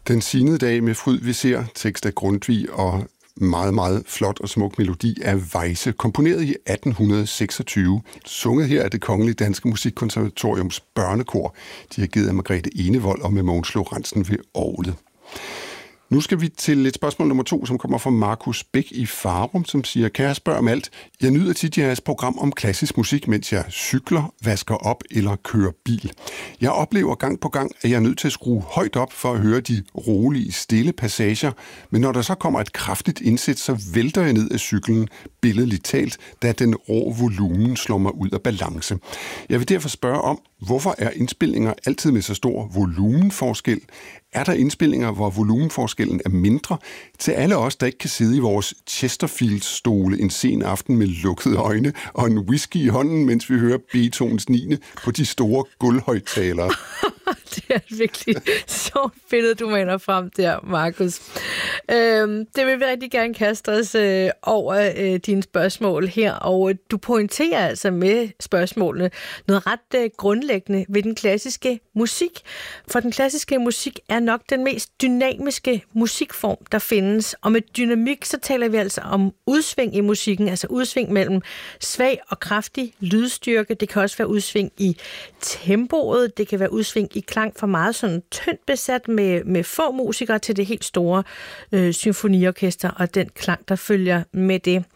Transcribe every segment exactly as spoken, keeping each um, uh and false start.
Den sinede dag med fryd vi ser, tekst af Grundtvig og meget, meget flot og smuk melodi af Weisse, komponeret i atten seksogtyve, sunget her af Det Kongelige Danske Musikkonservatoriums børnekor, dirigeret af Margrethe Enevold og med Mogens Lorentzen ved orglet. Nu skal vi til et spørgsmål nummer to, som kommer fra Markus Bæk i Farum, som siger, kan jeg spørge om alt? Jeg nyder tit jeres program om klassisk musik, mens jeg cykler, vasker op eller kører bil. Jeg oplever gang på gang, at jeg er nødt til at skrue højt op for at høre de rolige, stille passager, men når der så kommer et kraftigt indsæt, så vælter jeg ned af cyklen, billedligt talt, da den rå volumen slår mig ud af balance. Jeg vil derfor spørge om, hvorfor er indspilninger altid med så stor volumenforskel? Er der indspillinger, hvor volumenforskellen er mindre? Til alle os, der ikke kan sidde i vores Chesterfield-stole en sen aften med lukkede øjne og en whisky i hånden, mens vi hører Beethovens niende på de store gulvhøjttalere. Det er et virkelig sjovt billede, du mener frem der, Markus. Øhm, det vil vi rigtig gerne kaste os øh, over øh, dine spørgsmål her, og øh, du pointerer altså med spørgsmålene noget ret øh, grundlæggende ved den klassiske musik. For den klassiske musik er nok den mest dynamiske musikform, der findes. Og med dynamik, så taler vi altså om udsving i musikken, altså udsving mellem svag og kraftig lydstyrke. Det kan også være udsving i tempoet, det kan være udsving i klang fra meget sådan tyndt besat med, med få musikere til det helt store øh, symfoniorkester og den klang, der følger med det.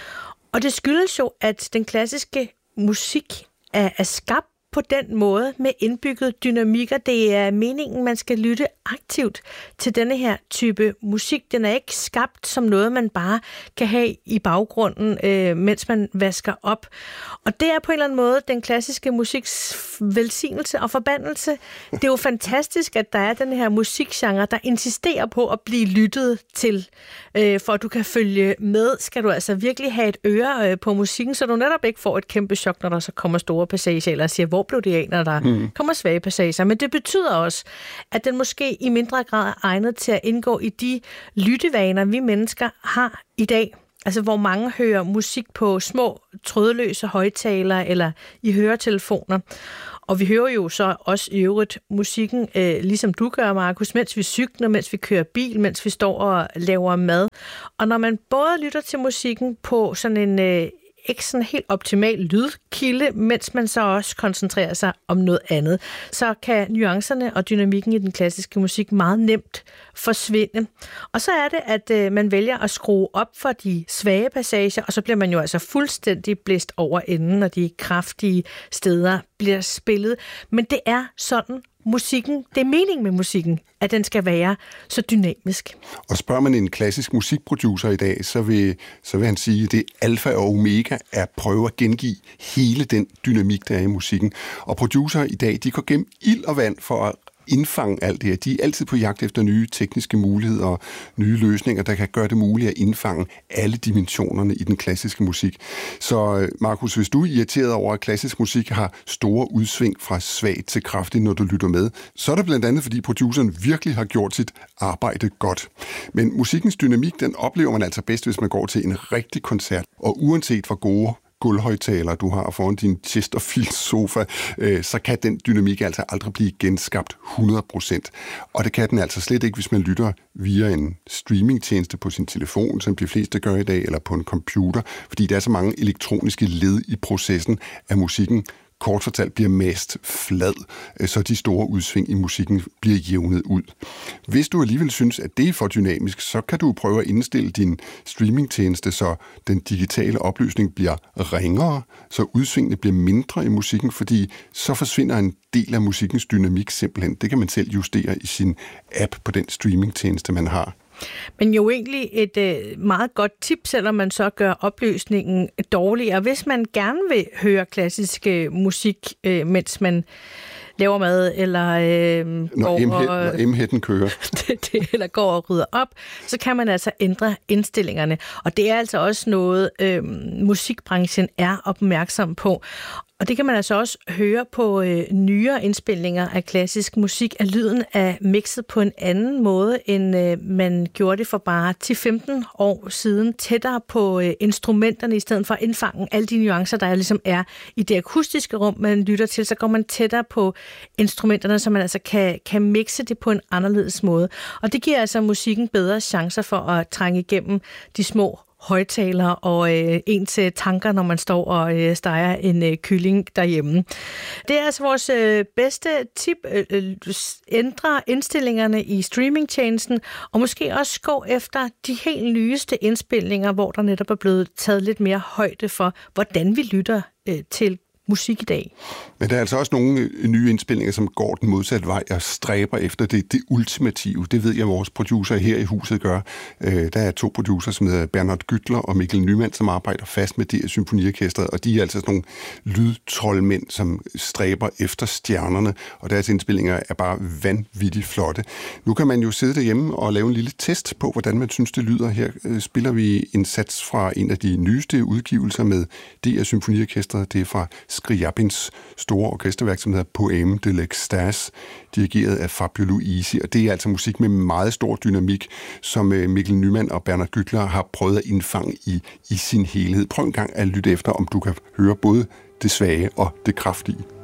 Og det skyldes jo, at den klassiske musik er, er skabt på den måde med indbygget dynamikker. Det er meningen, man skal lytte aktivt til denne her type musik. Den er ikke skabt som noget, man bare kan have i baggrunden, øh, mens man vasker op. Og det er på en eller anden måde den klassiske musiks velsignelse og forbandelse. Det er jo fantastisk, at der er den her musikgenre, der insisterer på at blive lyttet til. Øh, for at du kan følge med, skal du altså virkelig have et øre øh, på musikken, så du netop ikke får et kæmpe chok, når der så kommer store passager, eller siger, hvor blev det af, når der mm. kommer svage passager. Men det betyder også, at den måske i mindre grad er egnet til at indgå i de lyttevaner, vi mennesker har i dag. Altså hvor mange hører musik på små, trådløse højttalere eller i høretelefoner. Og vi hører jo så også i øvrigt musikken, øh, ligesom du gør, Markus, mens vi cykler, mens vi kører bil, mens vi står og laver mad. Og når man både lytter til musikken på sådan en øh, ikke sådan helt optimal lydkilde, mens man så også koncentrerer sig om noget andet, så kan nuancerne og dynamikken i den klassiske musik meget nemt forsvinde. Og så er det, at øh, man vælger at skrue op for de svage passager, og så bliver man jo altså fuldstændig blæst over enden, når de kraftige steder bliver spillet. Men det er sådan, musikken, det er meningen med musikken, at den skal være så dynamisk. Og spørger man en klassisk musikproducer i dag, så vil, så vil han sige, at det alfa og omega er at prøve at gengive hele den dynamik, der er i musikken. Og producer i dag, de går gennem ild og vand for at indfange alt det her. De er altid på jagt efter nye tekniske muligheder og nye løsninger, der kan gøre det muligt at indfange alle dimensionerne i den klassiske musik. Så Markus, hvis du er irriteret over, at klassisk musik har store udsving fra svagt til kraftigt, når du lytter med, så er det blandt andet, fordi produceren virkelig har gjort sit arbejde godt. Men musikkens dynamik, den oplever man altså bedst, hvis man går til en rigtig koncert. Og uanset hvor gode gulvhøjtaler, du har foran din Chesterfield-sofa, øh, så kan den dynamik altså aldrig blive genskabt hundrede procent. Og det kan den altså slet ikke, hvis man lytter via en streamingtjeneste på sin telefon, som de fleste gør i dag, eller på en computer, fordi der er så mange elektroniske led i processen af musikken, kort fortalt bliver mast flad, så de store udsving i musikken bliver jævnet ud. Hvis du alligevel synes, at det er for dynamisk, så kan du prøve at indstille din streamingtjeneste, så den digitale opløsning bliver ringere, så udsvingene bliver mindre i musikken, fordi så forsvinder en del af musikkens dynamik simpelthen. Det kan man selv justere i sin app på den streamingtjeneste, man har. Men jo egentlig et øh, meget godt tip, selvom man så gør opløsningen dårligere. Hvis man gerne vil høre klassisk øh, musik, øh, mens man laver mad, eller øh, når går M-hætten kører. det, det, eller går og rydder op, så kan man altså ændre indstillingerne. Og det er altså også noget, øh, musikbranchen er opmærksom på. Og det kan man altså også høre på øh, nyere indspilninger af klassisk musik, at lyden er mixet på en anden måde, end øh, man gjorde det for bare ti til femten år siden, tættere på øh, instrumenterne, i stedet for at indfange alle de nuancer, der ligesom er i det akustiske rum, man lytter til, så går man tættere på instrumenterne, så man altså kan, kan mixe det på en anderledes måde. Og det giver altså musikken bedre chancer for at trænge igennem de små højtalere og øh, ens tanker, når man står og øh, steger en øh, kylling derhjemme. Det er altså vores øh, bedste tip. Øh, ændre indstillingerne i streamingtjenesten, og måske også gå efter de helt nyeste indspilninger, hvor der netop er blevet taget lidt mere højde for, hvordan vi lytter øh, til musik i dag. Men der er altså også nogle nye indspilninger, som går den modsatte vej og stræber efter det, det ultimative. Det ved jeg, vores producer her i huset gør. Øh, der er to producer, som hedder Bernhard Güttler og Mikkel Nyman, som arbejder fast med D R Symfoniorkestret, og de er altså sådan nogle lydtroldmænd, som stræber efter stjernerne, og deres indspillinger er bare vanvittigt flotte. Nu kan man jo sidde derhjemme og lave en lille test på, hvordan man synes, det lyder. Her spiller vi en sats fra en af de nyeste udgivelser med D R Symfoniorkestret. Det er fra Scriabins store orkesterværk, som hedder Poème de l'Extase, dirigeret af Fabio Luisi, og det er altså musik med meget stor dynamik, som Mikkel Nyman og Bernhard Güttler har prøvet at indfange i, i sin helhed. Prøv en gang at lytte efter, om du kan høre både det svage og det kraftige.